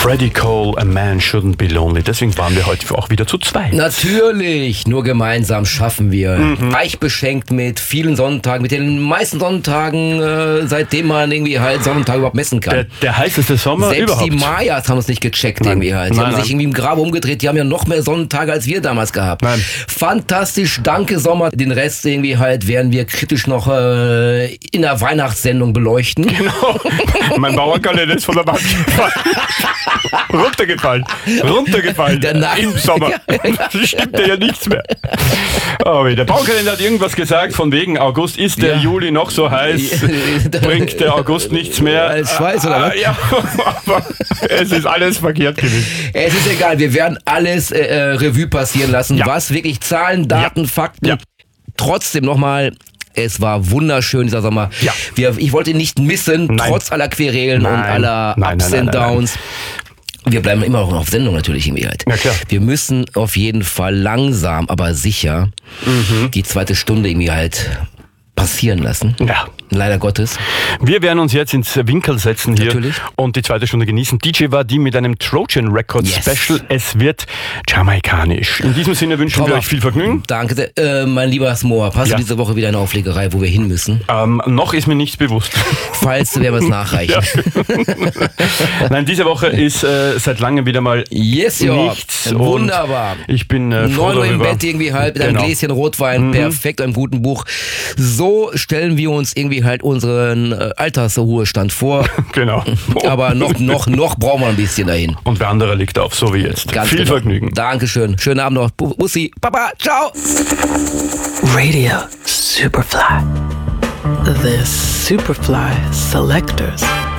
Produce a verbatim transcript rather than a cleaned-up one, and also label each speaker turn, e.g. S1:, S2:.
S1: Freddie Cole, A Man Shouldn't Be Lonely. Deswegen waren wir heute auch wieder zu zweit.
S2: Natürlich, nur gemeinsam schaffen wir. Mhm. Reich beschenkt mit vielen Sonntagen, mit den meisten Sonntagen, äh, seitdem man irgendwie halt Sonntage überhaupt messen kann.
S1: Der, der heißeste Sommer
S2: Selbst
S1: überhaupt.
S2: Selbst die Mayas haben es nicht gecheckt nein. irgendwie halt. Die nein, haben nein. sich irgendwie im Grabe umgedreht, die haben ja noch mehr Sonnentage als wir damals gehabt. Nein. Fantastisch, danke Sommer. Den Rest irgendwie halt werden wir kritisch noch äh, in der Weihnachtssendung beleuchten.
S1: Genau. Mein Bauernkalender ist von der Wand gefallen. runtergefallen. Runtergefallen.
S2: Der Nacht.
S1: Im Sommer. Das stimmt ja nichts mehr. Oh, der Bauernkalender hat irgendwas gesagt, von wegen August ist der ja. Juli noch so heiß, bringt der August nichts mehr.
S2: Als Schweiß, oder was?
S1: Ja, aber es ist alles verkehrt gewesen.
S2: Es ist egal, wir werden alles äh, Revue passieren lassen, ja. was wirklich Zahlen, Daten, ja. Fakten. Ja. Trotzdem nochmal, es war wunderschön dieser Sommer. Ja. Wir, ich wollte ihn nicht missen, nein. trotz aller Querelen nein. und aller nein, Ups and Downs. Wir bleiben immer noch auf Sendung natürlich irgendwie halt.
S1: Ja, klar.
S2: Wir müssen auf jeden Fall langsam, aber sicher mhm. die zweite Stunde irgendwie halt passieren lassen.
S1: Ja.
S2: Leider Gottes.
S1: Wir werden uns jetzt ins Winkel setzen hier
S2: Natürlich.
S1: und die zweite Stunde genießen. D J Vadim mit einem Trojan Records
S2: yes.
S1: Special. Es wird jamaikanisch. In diesem Sinne wünschen Trauma. wir euch viel Vergnügen.
S2: Danke sehr. Äh, mein lieber Smoa, passt ja. diese Woche wieder eine Auflegerei, wo wir hin müssen?
S1: Ähm, noch ist mir nichts bewusst.
S2: Falls, werden wir es nachreichen.
S1: Ja. Nein, diese Woche ist äh, seit langem wieder mal
S2: yes,
S1: nichts.
S2: Ja. Wunderbar.
S1: Ich bin äh, froh
S2: neun Uhr im
S1: darüber.
S2: Bett irgendwie halt, mit
S1: genau.
S2: einem Gläschen Rotwein, mhm. perfekt, einem guten Buch. So stellen wir uns irgendwie halt unseren äh, Altersruhestand vor.
S1: Genau.
S2: Aber noch, noch, noch brauchen wir ein bisschen dahin.
S1: Und wer andere liegt auf, so wie jetzt.
S2: Ganz
S1: Viel
S2: genau.
S1: Vergnügen.
S2: Dankeschön. Schönen Abend noch. Bussi. Papa. Ciao.
S3: Radio Superfly. The Superfly Selectors.